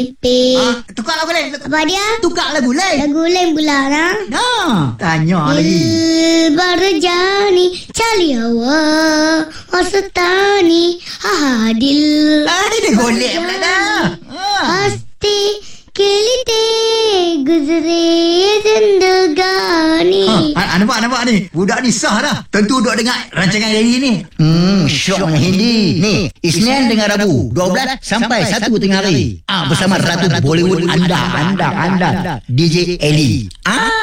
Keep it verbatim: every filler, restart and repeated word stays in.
Pe. Ah, tukar lagu lain. Apa dia? Tukar lagu lain. Lagu lain pula lah. Nah, tanya lagi. दिल भर जानी चली हवा मस्तानी हा दिल Ah, dia golek pula dah. Ah. हंसते खेलते गुजरे जिंदगानी. Ha, ha, nampak nampak ni. Budak ni sah dah. Tentu duk dengar rancangan hari ni. Hmm, syoknya Hindi. Ni, Isnin dengan Rabu, dua belas sampai satu tengah hari. Ah, bersama Ratu Bollywood anda, anda, anda, D J Ellie. Ah.